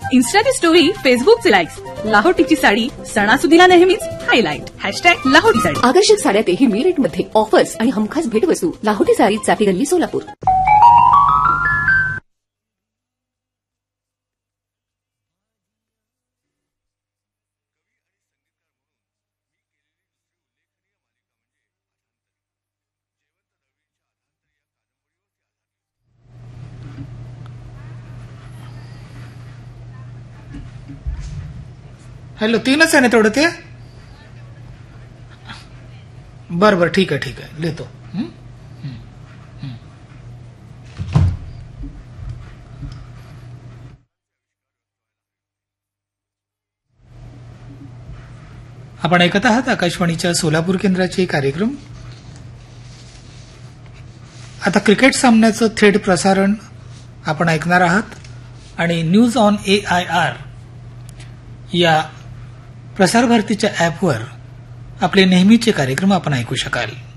इन्स्टाची story, फेसबुकचे likes. लाहोटीची sari सणासुदीला नेहमीच हायलाईट. #लाहोटी साडी. आकर्षक साड्यातही मी रेटमध्ये ऑफर्स आणि हमखास भेटवस्तू. लाहोटी साडी, चाफी गल्ली, सोलापूर. हॅलो, 3च आहे ना तेवढं ते? बरं ठीक आहे लिहितो. आपण ऐकत आहात आकाशवाणीच्या सोलापूर केंद्राचे कार्यक्रम. आता क्रिकेट सामन्याचं थेट प्रसारण आपण ऐकणार आहात आणि न्यूज ऑन AIR या प्रसार भारतीच्या ॲपवर आपले नेहमीचे कार्यक्रम आपण ऐकू शकाल.